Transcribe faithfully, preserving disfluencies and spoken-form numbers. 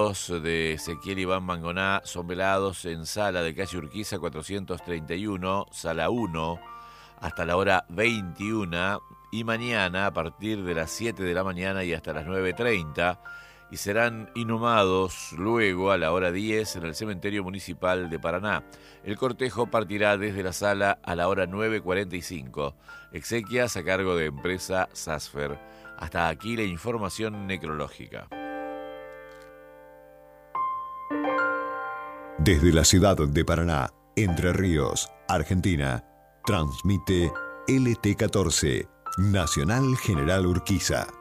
restos de Ezequiel Iván Mangoná son velados en sala de calle Urquiza cuatrocientos treinta y uno, sala uno, hasta la hora veintiuna, y mañana a partir de las siete de la mañana y hasta las nueve treinta, y serán inhumados luego a la hora diez en el cementerio municipal de Paraná. El cortejo partirá desde la sala a la hora nueve cuarenta y cinco. Exequias a cargo de empresa Sasfer. Hasta aquí la información necrológica. Desde la ciudad de Paraná, Entre Ríos, Argentina, transmite L T catorce, Nacional General Urquiza.